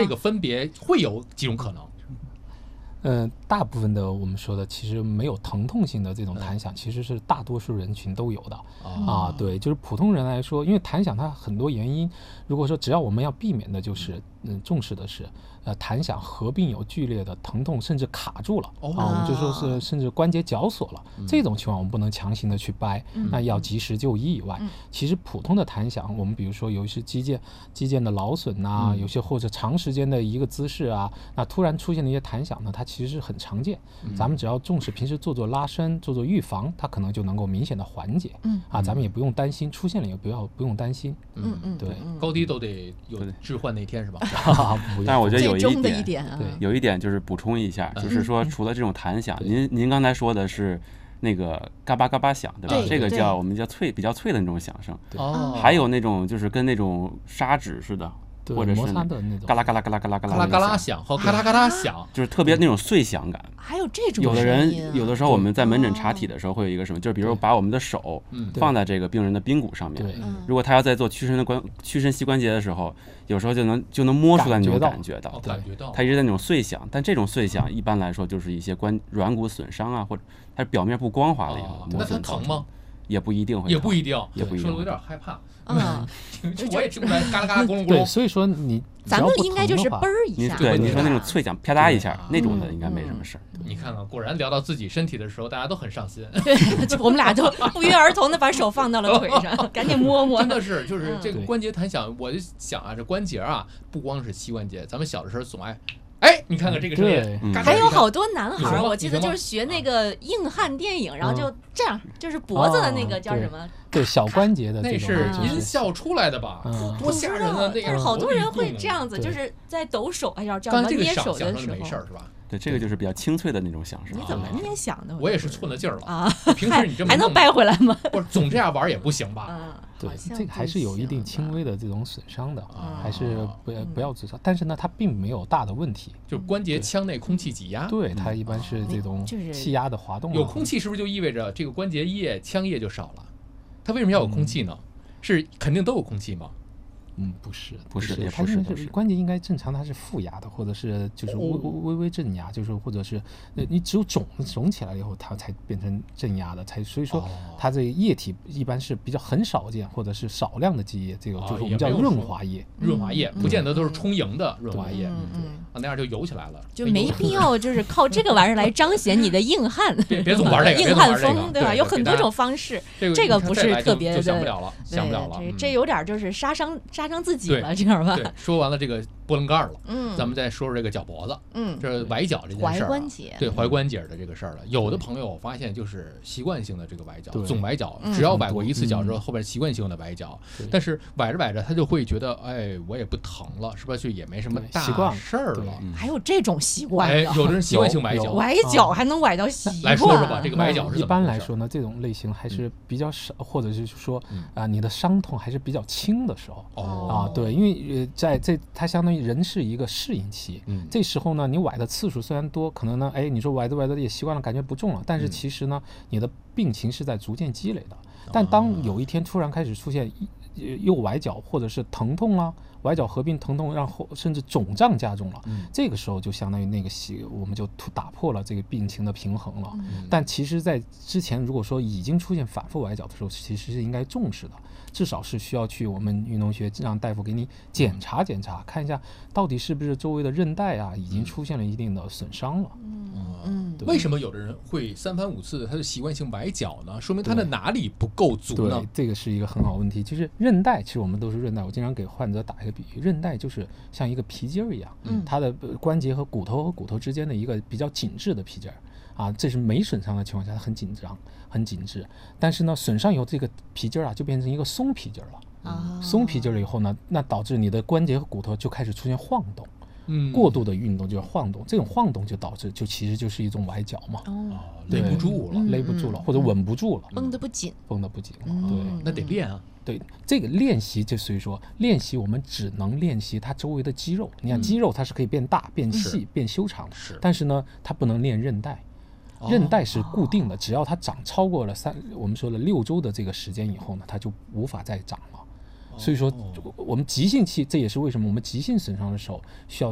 这个分别会有几种可能？ 大部分的我们说的其实没有疼痛性的这种弹响，其实是大多数人群都有的对，就是普通人来说，因为弹响它很多原因，如果说只要我们要避免的就是重视的是弹响合并有剧烈的疼痛，甚至卡住了我们就说是甚至关节绞索了，这种情况我们不能强行的去掰，那要及时就医以外，其实普通的弹响，我们比如说有一些肌腱的劳损啊，有些或者长时间的一个姿势啊，那突然出现的一些弹响呢，它其实是很常见，咱们只要重视平时做拉伸，做预防，它可能就能够明显的缓解，咱们也不用担心出现了也不用担心，对， 高低都得有置换那一天是吧？ 但是我觉得有一点就是补充一下，就是说除了这种弹响，您刚才说的是那个嘎巴嘎巴响，对吧？这个我们叫比较脆的那种响声，还有那种就是跟那种砂纸似的。或者是嘎啦嘎啦嘎啦嘎啦嘎啦嘎啦响和嘎啦嘎啦响， 就是特别那种碎响感。 还有这种有的人有的时候我们在门诊查体的时候会有一个什么，就是比如把我们的手放在这个病人的髌骨上面，如果他要在做屈伸膝关节的时候，有时候就能摸出来那种感觉到，他一直在那种碎响，但这种碎响一般来说就是一些软骨损伤啊，或者它表面不光滑的一个磨损。 那它疼吗？ 也不一定会， 也不一定，说的有点害怕。我也听不来，嘎啦嘎啦咕隆咕隆。 对，所以说咱们应该就是嘣一下。 对，你说那种脆响，啪嗒一下，那种的应该没什么事。 你看看，果然聊到自己身体的时候，大家都很上心。 对，我们俩就不约而同的把手放到了腿上，赶紧摸摸。 真的是，就是这个关节弹响，我就想啊，这关节啊，不光是膝关节，咱们小的时候总爱。你看看这个声音， 还有好多男孩，我记得就是学那个硬汉电影，然后就这样，就是脖子的那个叫什么？ 对，小关节的那是音效出来的吧？多吓人啊！ 但是好多人会这样子，就是在抖手，要这样捏手的时候， 没事是吧？ 对，这个就是比较清脆的那种响声。 你怎么捏响的？ 我也是寸了劲儿了啊！平时你这么还能掰回来吗？ 不是总这样玩也不行吧？ 对，这个还是有一定轻微的这种损伤的，还是不要自杀。但是呢，它并没有大的问题， 就是关节腔内空气挤压。 对，它一般是这种气压的滑动。 有空气是不是就意味着这个关节液、腔液就少了？它为什么要有空气呢？是肯定都有空气吗？ 不是， 它是关节应该正常，它是负压的，或者是就是微正压，就是或者是你只有肿起来以后，它才变成正压的，所以说它这个液体一般是比较很少见，或者是少量的积液，这个就是我们叫润滑液。 润滑液不见得都是充盈的润滑液，那样就油起来了， 就没必要就是靠这个玩意儿来彰显你的硬汉。 别总玩这个硬汉风，对吧？有很多种方式，这个不是特别的， 想不了了。 这有点就是杀伤自己了，这样吧。 对，说完了这个波棱盖了，咱们再说说这个脚脖子，这崴脚这件事儿，对踝关节的这个事儿了。有的朋友我发现就是习惯性的这个崴脚，总崴脚，只要崴过一次脚之后，后边习惯性的崴脚，但是崴着他就会觉得，我也不疼了，是吧？就也没什么大事儿了。 还有这种习惯的， 有的人习惯性崴脚， 崴脚还能崴到习惯。 来说说吧，这个崴脚是一般来说呢，这种类型还是比较少，或者是说你的伤痛还是比较轻的时候对，因为它相当于人是一个适应期，这时候呢，你崴的次数虽然多，可能呢，你说崴的也习惯了，感觉不重了，但是其实呢，你的病情是在逐渐积累的。但当有一天突然开始出现又崴脚，或者是疼痛啦，崴脚合并疼痛，然后甚至肿胀加重了，这个时候就相当于那个我们就打破了这个病情的平衡了。但其实在之前如果说已经出现反复崴脚的时候，其实是应该重视的，至少是需要去我们运动学让大夫给你检查，看一下到底是不是周围的韧带已经出现了一定的损伤了。 为什么有的人会3番5次他的习惯性崴脚呢？说明他的哪里不够足呢？ 对，这个是一个很好问题。就是韧带，其实我们都是韧带，我经常给患者打一个比喻，韧带就是像一个皮筋儿一样，它的关节和骨头之间的一个比较紧致的皮筋儿这是没损伤的情况下它很紧张很紧致，但是呢损伤以后这个皮筋儿就变成一个松皮筋儿了。松皮筋儿以后呢，那导致你的关节和骨头就开始出现晃动。过度的运动就是晃动，这种晃动就导致其实就是一种崴脚嘛。 勒不住了， 或者稳不住了， 绷得不紧了。对， 那得练啊。 对，这个练习就所以说练习我们只能练习它周围的肌肉。你看肌肉它是可以变大、变细、变修长的，但是呢，它不能练韧带。韧带是固定的，只要它长超过了我们说了6周的这个时间以后呢，它就无法再长了。所以说我们急性期，这也是为什么我们急性损伤的时候需要